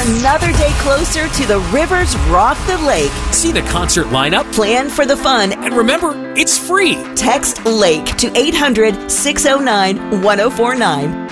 another day closer to the Rivers Rock the Lake. See the concert lineup, Plan for the fun, and remember, it's free. Text LAKE to 800-609-1049.